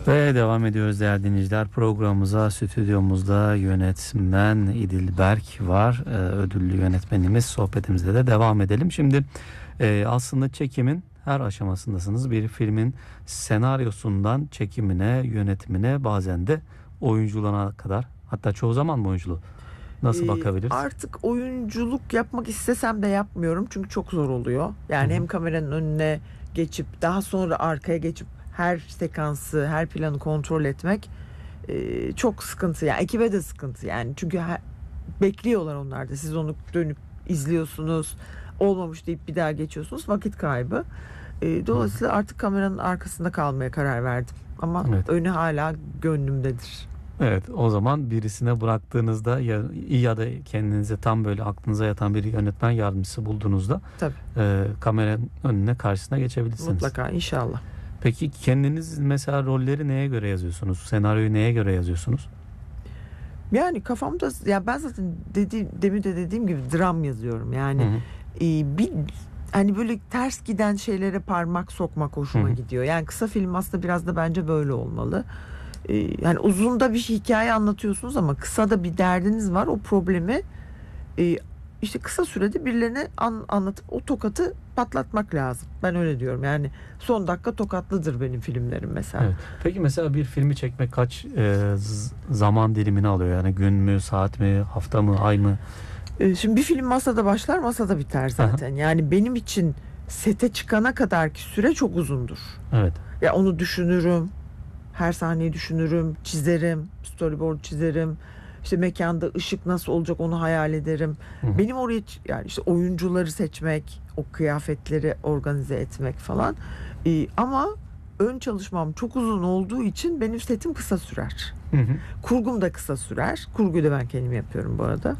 Ve devam ediyoruz değerli dinleyiciler. Programımıza stüdyomuzda yönetmen İdil Berk var. Ödüllü yönetmenimiz. Sohbetimize de devam edelim. Şimdi aslında çekimin her aşamasındasınız. Bir filmin senaryosundan çekimine, yönetimine, bazen de oyunculuğuna kadar. Hatta çoğu zaman mı oyunculuğu? Nasıl bakabiliriz? Artık oyunculuk yapmak istesem de yapmıyorum. Çünkü çok zor oluyor. Yani hem kameranın önüne geçip daha sonra arkaya geçip her sekansı, her planı kontrol etmek çok sıkıntı. Yani ekibe de sıkıntı yani. Çünkü bekliyorlar onlar da. Siz onu dönüp izliyorsunuz. Olmamış deyip bir daha geçiyorsunuz. Vakit kaybı. Dolayısıyla artık kameranın arkasında kalmaya karar verdim. Ama önü hala gönlümdedir. Evet, o zaman birisine bıraktığınızda ya da kendinize tam böyle aklınıza yatan bir yönetmen yardımcısı bulduğunuzda kameranın önüne, karşısına geçebilirsiniz. Mutlaka, inşallah. Peki kendiniz mesela rolleri neye göre yazıyorsunuz? Senaryoyu neye göre yazıyorsunuz? Yani kafamda, ya ben zaten demin de dediğim gibi dram yazıyorum. Yani bir hani böyle ters giden şeylere parmak sokmak hoşuma gidiyor. Yani kısa film aslında biraz da bence böyle olmalı. Yani uzun da bir hikaye anlatıyorsunuz ama kısa da bir derdiniz var. O problemi işte kısa sürede birilerine anlatıp o tokatı patlatmak lazım. Ben öyle diyorum. Yani son dakika tokatlıdır benim filmlerim mesela. Evet. Peki mesela bir filmi çekmek kaç zaman dilimini alıyor? Yani gün mü, saat mi, hafta mı, ay mı? Şimdi bir film masada başlar, masada biter zaten. Yani benim için sete çıkana kadarki süre çok uzundur. Evet. Ya onu düşünürüm. Her sahneyi düşünürüm, çizerim, storyboard çizerim. İşte mekanda ışık nasıl olacak onu hayal ederim. Benim oraya yani işte oyuncuları seçmek, o kıyafetleri organize etmek falan. Ama ön çalışmam çok uzun olduğu için benim setim kısa sürer. Kurgum da kısa sürer. Kurguyu da ben kendim yapıyorum bu arada.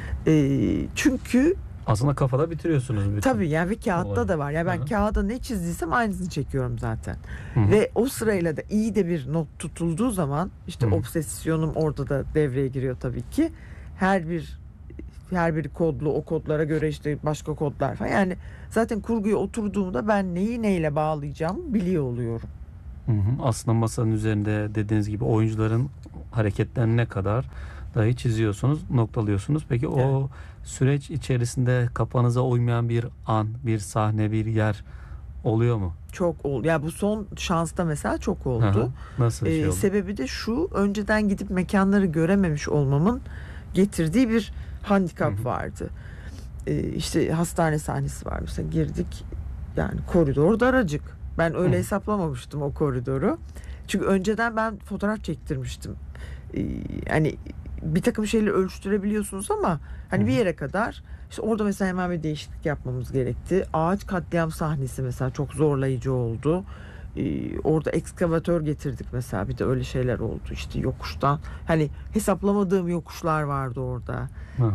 Çünkü aslında kafada bitiriyorsunuz bütün. Tabii yani ve kağıtta da var. Yani ben kağıda ne çizdiysem aynısını çekiyorum zaten. Ve o sırayla da iyi de bir not tutulduğu zaman işte obsesyonum orada da devreye giriyor tabii ki. Her biri kodlu, o kodlara göre işte başka kodlar falan. Yani zaten kurguya oturduğumda ben neyi neyle bağlayacağımı biliyor oluyorum. Aslında masanın üzerinde dediğiniz gibi oyuncuların hareketlerine kadar dahi çiziyorsunuz, noktalıyorsunuz. Peki o süreç içerisinde kafanıza uymayan bir an, bir sahne, bir yer oluyor mu? Çok oldu. Ya bu son şansta mesela çok oldu. Nasıl bir şey oldu? Sebebi de şu: önceden gidip mekanları görememiş olmamın getirdiği bir handikap vardı. İşte hastane sahnesi var mesela, girdik yani koridor daracık. Ben öyle hesaplamamıştım o koridoru. Çünkü önceden ben fotoğraf çektirmiştim. Hani bir takım şeyleri ölçtürebiliyorsunuz ama hani bir yere kadar. İşte orada mesela hemen bir değişiklik yapmamız gerekti. Ağaç katliam sahnesi mesela çok zorlayıcı oldu. Orada ekskavatör getirdik mesela, bir de öyle şeyler oldu. İşte yokuştan hani hesaplamadığım yokuşlar vardı orada.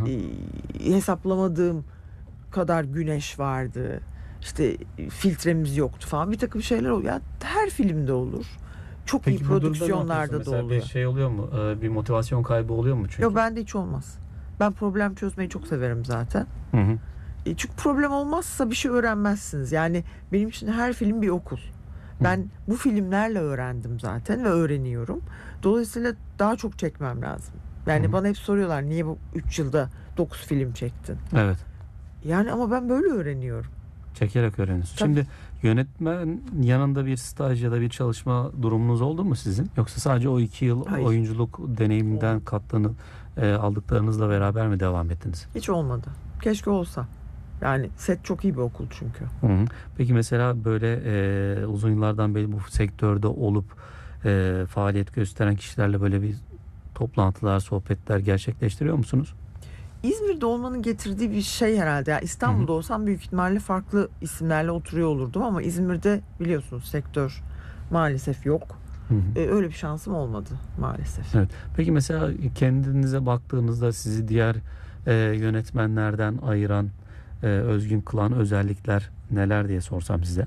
Hesaplamadığım kadar güneş vardı. İşte filtremiz yoktu falan. Bir takım şeyler oluyor. Yani her filmde olur. Çok iyi prodüksiyonlarda da oluyor. Bir şey oluyor mu? Bir motivasyon kaybı oluyor mu çünkü? Yok, bende hiç olmaz. Ben problem çözmeyi çok severim zaten. Çünkü problem olmazsa bir şey öğrenmezsiniz. Yani benim için her film bir okul. Ben bu filmlerle öğrendim zaten ve öğreniyorum. Dolayısıyla daha çok çekmem lazım. Yani bana hep soruyorlar, niye bu 3 yılda 9 film çektin? Evet. Yani ama ben böyle öğreniyorum. Çekerek öğreniyorsunuz. Şimdi yönetmen yanında bir staj ya da bir çalışma durumunuz oldu mu sizin? Yoksa sadece o 2 yıl oyunculuk deneyiminden kattığını aldıklarınızla beraber mi devam ettiniz? Hiç olmadı. Keşke olsa. Yani set çok iyi bir okul çünkü. Peki mesela böyle uzun yıllardan beri bu sektörde olup faaliyet gösteren kişilerle böyle bir toplantılar, sohbetler gerçekleştiriyor musunuz? İzmir'de olmanın getirdiği bir şey herhalde. Yani İstanbul'da olsam büyük ihtimalle farklı isimlerle oturuyor olurdum ama İzmir'de biliyorsunuz sektör maalesef yok. Öyle bir şansım olmadı maalesef. Evet. Peki mesela kendinize baktığınızda sizi diğer yönetmenlerden ayıran, özgün kılan özellikler neler diye sorsam size?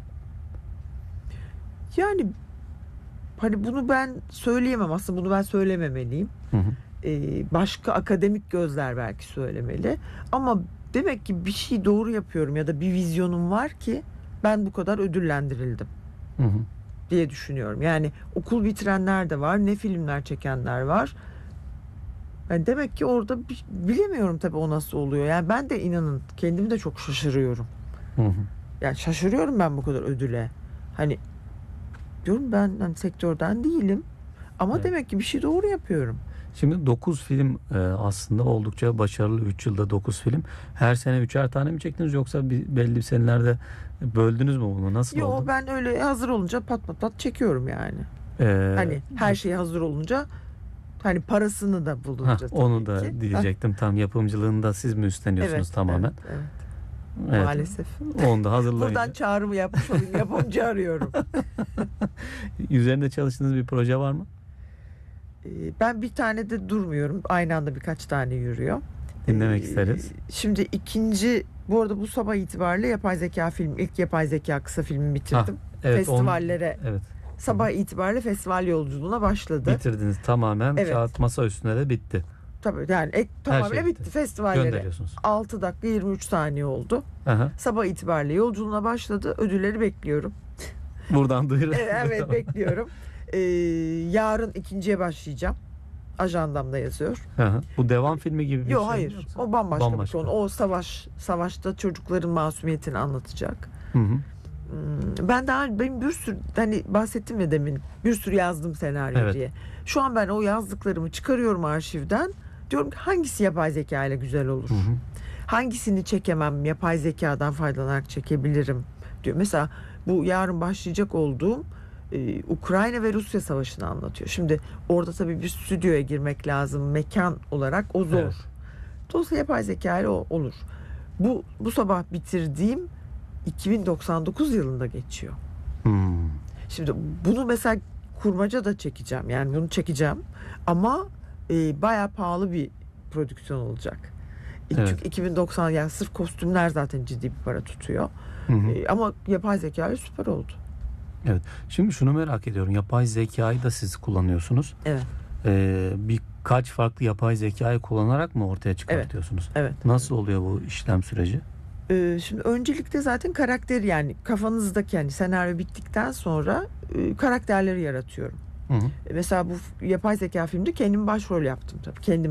Yani hani bunu ben söyleyemem, aslında bunu ben söylememeliyim. Başka akademik gözler belki söylemeli. Ama demek ki bir şey doğru yapıyorum ya da bir vizyonum var ki ben bu kadar ödüllendirildim. diye düşünüyorum. Yani okul bitirenler de var, ne filmler çekenler var. Yani demek ki orada bilemiyorum tabii o nasıl oluyor. Yani ben de inanın kendimi de çok şaşırıyorum. Hı hı. Yani şaşırıyorum ben bu kadar ödüle. Hani diyorum ben hani sektörden değilim. Ama Evet. demek ki bir şey doğru yapıyorum. Şimdi 9 film aslında oldukça başarılı. 3 yılda 9 film. Her sene 3'er tane mi çektiniz yoksa belli bir senelerde böldünüz mü bunu? Nasıl Yo, oldu? ben öyle hazır olunca pat pat pat çekiyorum yani. E, Hani her şey hazır olunca hani parasını da bulunca onu tabii da ki. diyecektim. Tam yapımcılığını da siz mi üstleniyorsunuz Evet, tamamen? evet. Evet. Maalesef. Onu da hazırlayınca. Buradan çağrımı yapmış olayım. Yapımcı arıyorum. Üzerinde çalıştığınız bir proje var mı? Ben bir tane de durmuyorum. Aynı anda birkaç tane yürüyor. Dinlemek isteriz. Şimdi ikinci, bu arada bu sabah itibariyle yapay zeka film, ilk yapay zeka kısa filmi bitirdim. Evet, Festivallere, evet. sabah itibariyle festival yolculuğuna başladı. Bitirdiniz tamamen. Evet. Kağıt masa üstüne de bitti. Tabii yani tamamen şey bitti. bitti. Festivallere Gönderiyorsunuz. 6 dakika 23 saniye oldu. Aha. Sabah itibariyle yolculuğuna başladı. Ödülleri bekliyorum. Buradan duyurun. Evet, bekliyorum. Yarın ikinciye başlayacağım. Ajandamda yazıyor. Aha. Bu devam filmi gibi bir Yok, şey mi hayır. yoksa? O bambaşka bir Bambaşka. konu. O savaşta çocukların masumiyetini anlatacak. Hı hı. Benim bir sürü, hani bahsettim ya demin, bir sürü yazdım senaryo Evet. diye. Şu an ben o yazdıklarımı çıkarıyorum arşivden. Diyorum ki hangisi yapay zeka ile güzel olur? Hı hı. Hangisini çekemem, yapay zekadan faydalanarak çekebilirim diyor. Mesela bu yarın başlayacak olduğum Ukrayna ve Rusya savaşını anlatıyor. Şimdi orada tabii bir stüdyoya girmek lazım. Mekan olarak o zor. Evet. Dolayısıyla yapay zeka ile olur. Bu sabah bitirdiğim 2099 yılında geçiyor. Hmm. Şimdi bunu mesela kurmaca da çekeceğim. Yani bunu çekeceğim. Ama bayağı pahalı bir prodüksiyon olacak. Evet. Çünkü 2090, yani sırf kostümler zaten ciddi bir para tutuyor. Hı hı. Ama yapay zeka ile süper oldu. Evet. Şimdi şunu merak ediyorum. Yapay zekayı da siz kullanıyorsunuz. Evet. Birkaç farklı yapay zekayı kullanarak mı ortaya çıkartıyorsunuz? Evet. Nasıl oluyor bu işlem süreci? Şimdi öncelikle zaten karakteri, yani kafanızdaki, yani senaryo bittikten sonra karakterleri yaratıyorum. Hı hı. Mesela bu yapay zeka filmde kendim başrol yaptım tabii. Kendim